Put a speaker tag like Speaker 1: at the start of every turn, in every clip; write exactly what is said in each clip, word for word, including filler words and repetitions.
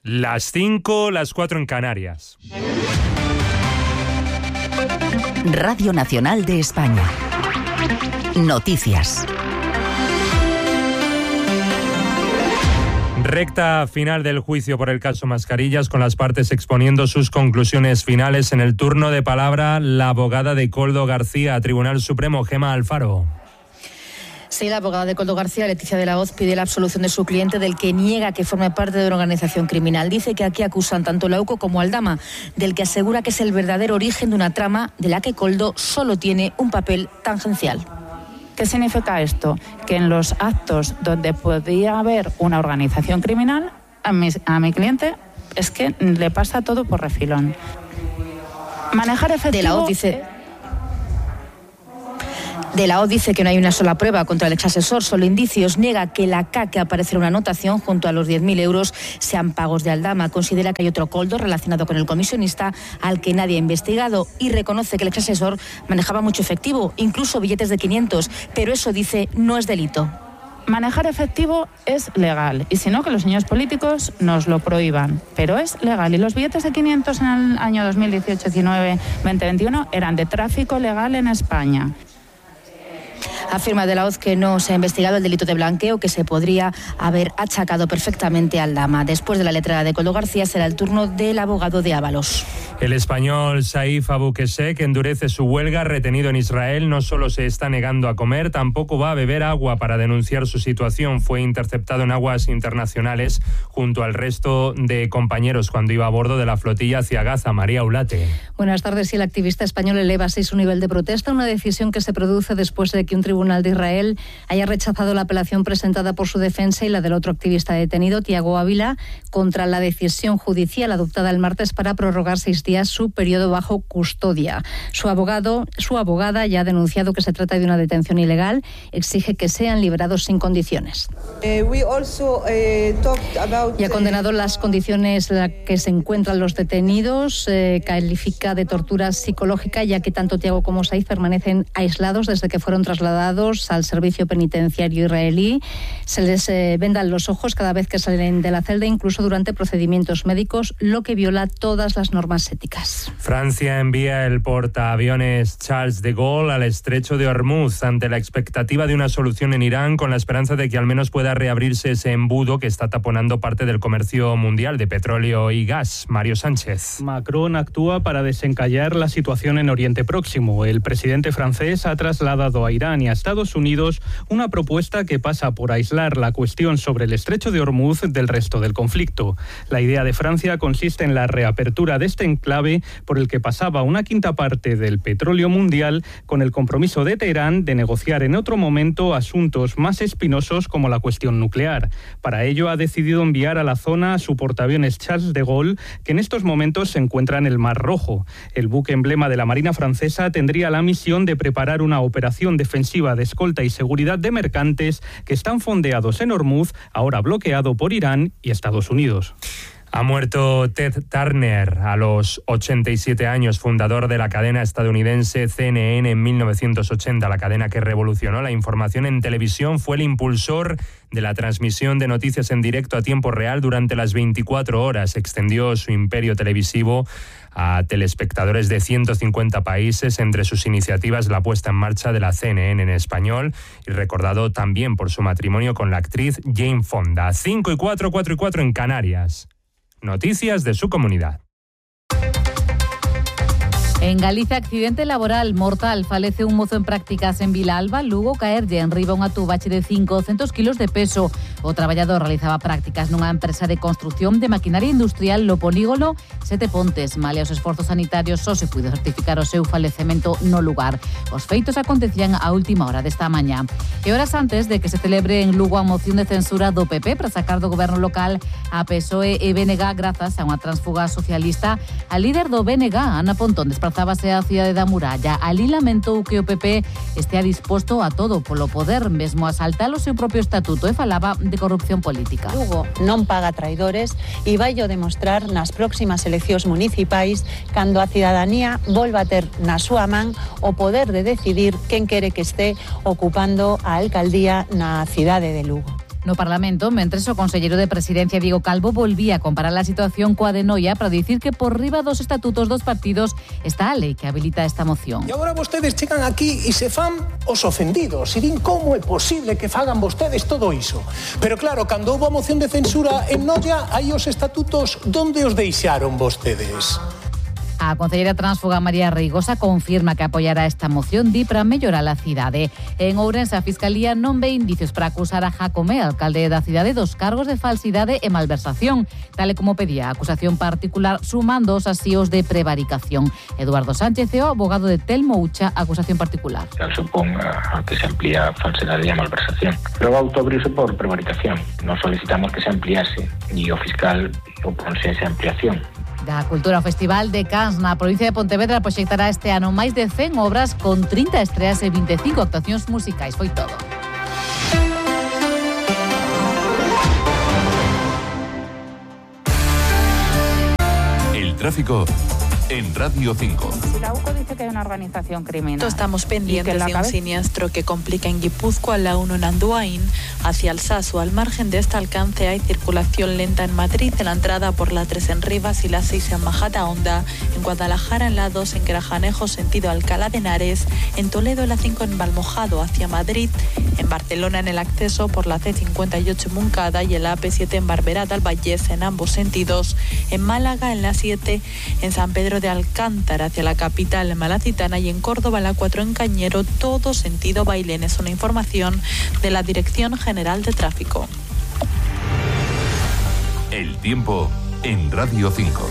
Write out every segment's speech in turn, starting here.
Speaker 1: Las cinco, las cuatro en Canarias.
Speaker 2: Radio Nacional de España. Noticias.
Speaker 1: Recta final del juicio por el caso Mascarillas, con las partes exponiendo sus conclusiones finales. En el turno de palabra, la abogada de Koldo García, Tribunal Supremo, Gemma Alfaro.
Speaker 3: Sí, la abogada de Koldo García, Leticia de la Hoz, pide la absolución de su cliente, del que niega que forme parte de una organización criminal. Dice que aquí acusan tanto a Lauco como a Aldama, del que asegura que es el verdadero origen de una trama de la que Koldo solo tiene un papel tangencial.
Speaker 4: ¿Qué significa esto? Que en los actos donde podía haber una organización criminal, a mi, a mi cliente es que le pasa todo por refilón. Manejar efectivo...
Speaker 3: De la Hoz dice... De la Hoz dice que no hay una sola prueba contra el exasesor, solo indicios. Niega que la K que aparece en una anotación junto a los diez mil euros sean pagos de Aldama. Considera que hay otro Koldo relacionado con el comisionista al que nadie ha investigado, y reconoce que el exasesor manejaba mucho efectivo, incluso billetes de quinientos, pero eso, dice, no es delito.
Speaker 4: Manejar efectivo es legal, y si no, que los señores políticos nos lo prohíban, pero es legal. Y los billetes de quinientos en el año dos mil dieciocho, diecinueve, veinte, veintiuno eran de tráfico legal en España.
Speaker 3: Afirma de la Hoz que no se ha investigado el delito de blanqueo, que se podría haber achacado perfectamente a Aldama. Después de la letrada de Koldo García será el turno del abogado de Ábalos.
Speaker 1: El español Saif Aboukheshek endurece su huelga. Retenido en Israel, no solo se está negando a comer, tampoco va a beber agua para denunciar su situación. Fue interceptado en aguas internacionales junto al resto de compañeros cuando iba a bordo de la flotilla hacia Gaza. María Ulate.
Speaker 5: Buenas tardes. Y el activista español eleva así su nivel de protesta, una decisión que se produce después de que un tribunal de Israel haya rechazado la apelación presentada por su defensa y la del otro activista detenido, Tiago Ávila, contra la decisión judicial adoptada el martes para prorrogar seis días su periodo bajo custodia. Su abogado, su abogada ya ha denunciado que se trata de una detención ilegal, exige que sean liberados sin condiciones.
Speaker 6: Uh, we also, uh, about,
Speaker 5: y ha condenado las condiciones en las que se encuentran los detenidos, eh, califica de tortura psicológica, ya que tanto Tiago como Saif permanecen aislados desde que fueron trasladados al servicio penitenciario israelí. Se les eh, vendan los ojos cada vez que salen de la celda, incluso durante procedimientos médicos, lo que viola todas las normas éticas.
Speaker 1: Francia envía el portaaviones Charles de Gaulle al estrecho de Hormuz ante la expectativa de una solución en Irán, con la esperanza de que al menos pueda reabrirse ese embudo que está taponando parte del comercio mundial de petróleo y gas. Mario Sánchez.
Speaker 7: Macron actúa para desencallar la situación en Oriente Próximo. El presidente francés ha trasladado a Irán y a Estados Unidos una propuesta que pasa por aislar la cuestión sobre el estrecho de Hormuz del resto del conflicto. La idea de Francia consiste en la reapertura de este enclave por el que pasaba una quinta parte del petróleo mundial, con el compromiso de Teherán de negociar en otro momento asuntos más espinosos como la cuestión nuclear. Para ello ha decidido enviar a la zona a su portaaviones Charles de Gaulle, que en estos momentos se encuentra en el Mar Rojo. El buque emblema de la Marina francesa tendría la misión de preparar una operación defensiva de escolta y seguridad de mercantes que están fondeados en Hormuz, ahora bloqueado por Irán y Estados Unidos.
Speaker 1: Ha muerto Ted Turner a los ochenta y siete años, fundador de la cadena estadounidense C N N en mil novecientos ochenta. La cadena que revolucionó la información en televisión, fue el impulsor de la transmisión de noticias en directo a tiempo real durante las veinticuatro horas. Extendió su imperio televisivo a telespectadores de ciento cincuenta países, entre sus iniciativas la puesta en marcha de la C N N en español, y recordado también por su matrimonio con la actriz Jane Fonda. cinco y cuatro, cuatro y cuatro en Canarias. Noticias de su comunidad.
Speaker 8: En Galicia, accidente laboral mortal. Falece un mozo en prácticas en Vilalba. Lugo, caerlle en riba un atubache de cincocentos kilos de peso. O traballador realizaba prácticas nunha empresa de construción de maquinaria industrial no polígono Sete Pontes. Malia os esforzos sanitarios, só se puido certificar o seu falecemento no lugar. Os feitos acontecían a última hora desta mañá. E horas antes de que se celebre en Lugo a moción de censura do P P para sacar do goberno local a P S O E e B N G grazas a unha transfuga socialista, a líder do B N G, Ana Pontón, desprazábase á cidade da Muralla. Alí lamentou que o P P estea disposto a todo polo poder, mesmo a saltar o seu propio estatuto, e falaba de corrupción política.
Speaker 9: Lugo non paga traidores e vai o demostrar nas próximas eleccións municipais, cando a cidadanía volva a ter na súa man o poder de decidir quen quere que este ocupando a alcaldía na cidade de Lugo.
Speaker 8: No Parlamento, mentres o conselleiro de Presidencia Diego Calvo volvía a comparar a situación coa de Noia para dicir que por riba dos estatutos dos partidos está a lei que habilita esta moción.
Speaker 10: E agora vostedes chegan aquí e se fan os ofendidos e din como é posible que fagan vostedes todo iso. Pero claro, cando houve a moción de censura en Noia, aí os estatutos, donde os deixaron vostedes?
Speaker 8: A concelleira transfuga María Reigosa confirma que apoiará esta moción di para mellorar a cidade. En Ourense, a Fiscalía non ve indicios para acusar a Jacome, alcalde da cidade, dos cargos de falsidade e malversación, tal e como pedía a acusación particular, sumando os asíos de prevaricación. Eduardo Sánchez é o abogado de Telmo Ucha, acusación particular.
Speaker 11: Supón a que se amplía falsedade e malversación. Pero autoabrirse por prevaricación. Nos solicitamos que se ampliase e o fiscal oponse a esa ampliación.
Speaker 8: Da Cultura Festival de Cans na provincia de Pontevedra proxectará este ano máis de cen obras con trinta estreas e vinte e cinco actuacións musicais. Foi todo.
Speaker 12: El tráfico en Radio cinco.
Speaker 4: Si la U C O dice que hay una organización criminal.
Speaker 13: Estamos pendientes de un siniestro que complica en Guipúzcoa la uno en Andoain hacia Alsasu. Al margen de este alcance hay circulación lenta en Madrid, en la entrada por la tres en Rivas y la seis en Majadahonda, en Guadalajara en la dos en Grajanejo sentido Alcalá de Henares, en Toledo en la cinco en Valmojado hacia Madrid, en Barcelona en el acceso por la C cincuenta y ocho en Moncada y en la A P siete en Barberá del Vallés en ambos sentidos, en Málaga en la siete en San Pedro de Alcántara hacia la capital en Malacitana y en Córdoba la cuatro en Cañero, todo sentido Bailén. Es una información de la Dirección General de Tráfico.
Speaker 12: El tiempo en Radio cinco.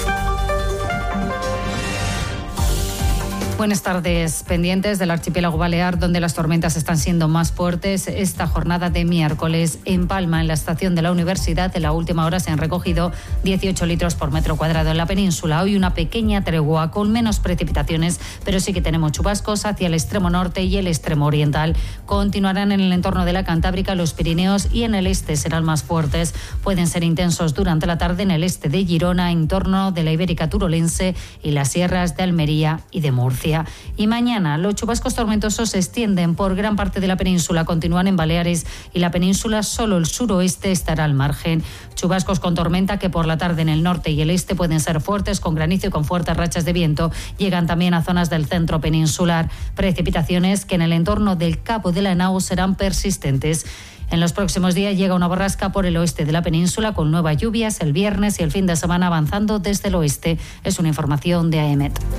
Speaker 5: Buenas tardes, pendientes del archipiélago balear, donde las tormentas están siendo más fuertes. Esta jornada de miércoles en Palma, en la estación de la Universidad, en la última hora se han recogido dieciocho litros por metro cuadrado. En la península hoy una pequeña tregua con menos precipitaciones, pero sí que tenemos chubascos hacia el extremo norte y el extremo oriental. Continuarán en el entorno de la Cantábrica, los Pirineos y en el este serán más fuertes. Pueden ser intensos durante la tarde en el este de Girona, en torno de la Ibérica Turolense y las sierras de Almería y de Murcia. Y mañana los chubascos tormentosos se extienden por gran parte de la península, continúan en Baleares y la península, solo el suroeste estará al margen. Chubascos con tormenta que por la tarde en el norte y el este pueden ser fuertes, con granizo y con fuertes rachas de viento. Llegan también a zonas del centro peninsular. Precipitaciones que en el entorno del Cabo de la Nao serán persistentes. En los próximos días llega una borrasca por el oeste de la península con nuevas lluvias el viernes y el fin de semana avanzando desde el oeste. Es una información de A E M E T.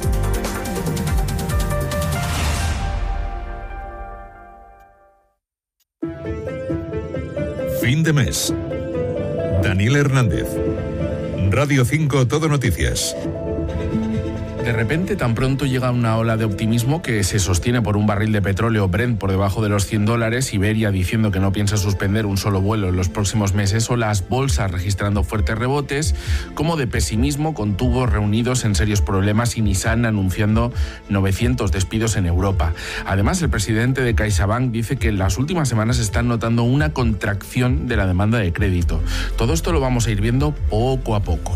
Speaker 12: Fin de mes. Daniel Hernández. Radio cinco Todo Noticias.
Speaker 14: De repente, tan pronto llega una ola de optimismo que se sostiene por un barril de petróleo Brent por debajo de los cien dólares, Iberia diciendo que no piensa suspender un solo vuelo en los próximos meses, o las bolsas registrando fuertes rebotes, como de pesimismo con tubos reunidos en serios problemas y Nissan anunciando novecientos despidos en Europa. Además, el presidente de CaixaBank dice que en las últimas semanas están notando una contracción de la demanda de crédito. Todo esto lo vamos a ir viendo poco a poco.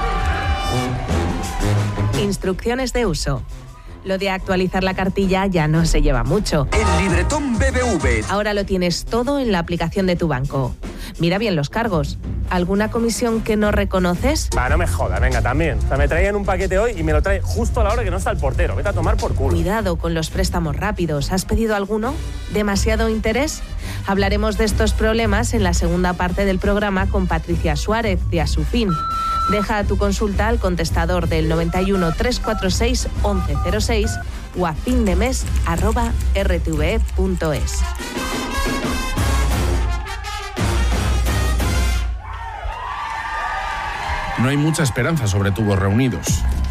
Speaker 15: Instrucciones de uso. Lo de actualizar la cartilla ya no se lleva mucho.
Speaker 16: El libretón B B V.
Speaker 15: Ahora lo tienes todo en la aplicación de tu banco. Mira bien los cargos. ¿Alguna comisión que no reconoces?
Speaker 17: Va, no me jodas, venga, también. O sea, me traían un paquete hoy y me lo trae justo a la hora que no está el portero. Vete a tomar por culo.
Speaker 15: Cuidado con los préstamos rápidos. ¿Has pedido alguno? ¿Demasiado interés? Hablaremos de estos problemas en la segunda parte del programa con Patricia Suárez de Asufin. Deja tu consulta al contestador del noventa y uno, trescientos cuarenta y seis, once cero seis o a findemes arroba r t v e punto es.
Speaker 14: No hay mucha esperanza sobre tubos reunidos.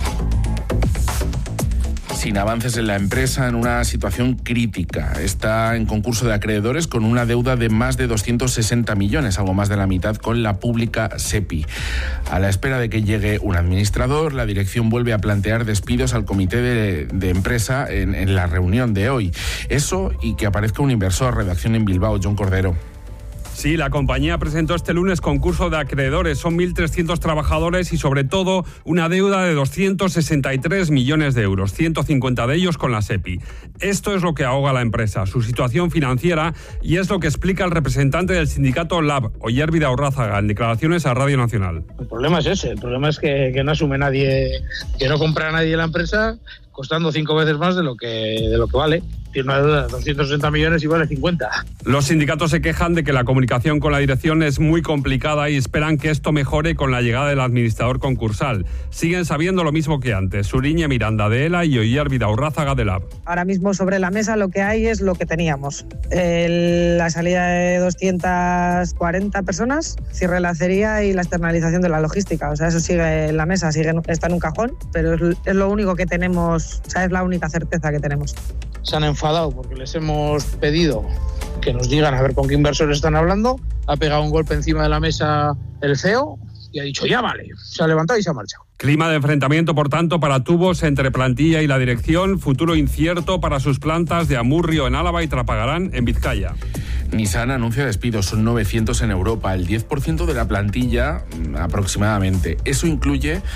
Speaker 14: Sin avances en la empresa, en una situación crítica. Está en concurso de acreedores con una deuda de más de doscientos sesenta millones, algo más de la mitad, con la pública SEPI. A la espera de que llegue un administrador, la dirección vuelve a plantear despidos al comité de, de empresa en, en la reunión de hoy. Eso y que aparezca un inversor. Redacción en Bilbao, John Cordero.
Speaker 18: Sí, Sí, la compañía presentó este lunes concurso de acreedores. Son mil trescientos trabajadores y sobre todo una deuda de doscientos sesenta y tres millones de euros, ciento cincuenta de ellos con la SEPI. Esto es lo que ahoga a la empresa, su situación financiera, y es lo que explica el representante del sindicato Lab, Oyer Vidaurrázaga, en declaraciones a Radio Nacional.
Speaker 19: El problema es ese, el problema es que, que no asume nadie, que no compra nadie la empresa costando cinco veces más de lo que, de lo que vale. Tiene una deuda de doscientos sesenta millones y vale cincuenta.
Speaker 18: Los sindicatos se quejan de que la comunicación con la dirección es muy complicada y esperan que esto mejore con la llegada del administrador concursal. Siguen sabiendo lo mismo que antes. Suriñe Miranda de ELA y Oyer Vidaurrázaga de Lab.
Speaker 20: Ahora mismo sobre la mesa lo que hay es lo que teníamos. El, la salida de doscientas cuarenta personas, cierre la acería y la externalización de la logística. O sea, eso sigue en la mesa, sigue, está en un cajón, pero es, es lo único que tenemos, o sea, es la única certeza que tenemos.
Speaker 19: Se han enfadado porque les hemos pedido que nos digan a ver con qué inversores están hablando. Ha pegado un golpe encima de la mesa el C E O y ha dicho ya vale. Se ha levantado y se ha marchado.
Speaker 18: Clima de enfrentamiento, por tanto, para Tubos entre plantilla y la dirección. Futuro incierto para sus plantas de Amurrio en Álava y Trapagarán en Vizcaya.
Speaker 14: Nissan anuncia despidos, son novecientos en Europa, el diez por ciento de la plantilla aproximadamente. Eso incluye